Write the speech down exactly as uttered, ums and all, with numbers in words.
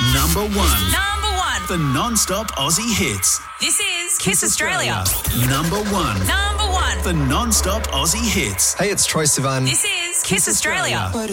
Number one. Number one. For non-stop Aussie hits. This is Kiss Australia. Number one. Number one. For non-stop Aussie hits. Hey, it's Troye Sivan. This is Kiss Australia.